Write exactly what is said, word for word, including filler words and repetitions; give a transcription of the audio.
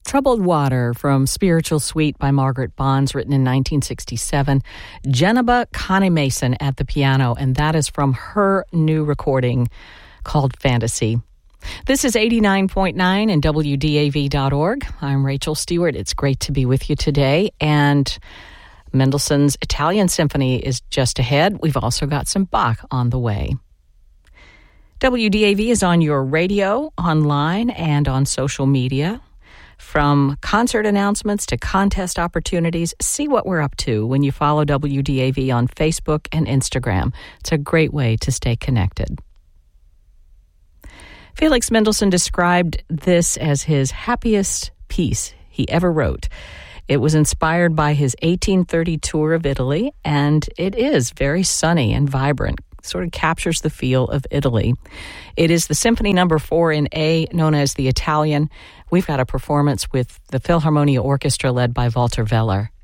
Troubled Water from Spiritual Suite by Margaret Bonds, written in nineteen sixty-seven. Geneba Connie Mason at the piano, and that is from her new recording called Fantasy. This is eighty-nine point nine and W D A V dot org. I'm Rachel Stewart. It's great to be with you today, and Mendelssohn's Italian Symphony is just ahead. We've also got some Bach on the way. W D A V is on your radio, online, and on social media. From concert announcements to contest opportunities, see what we're up to when you follow W D A V on Facebook and Instagram. It's a great way to stay connected. Felix Mendelssohn described this as his happiest piece he ever wrote. It was inspired by his eighteen thirty tour of Italy, and it is very sunny and vibrant. Sort of captures the feel of Italy. It is the Symphony Number Four in A, known as the Italian. We've got a performance with the Philharmonia Orchestra led by Walter Weller.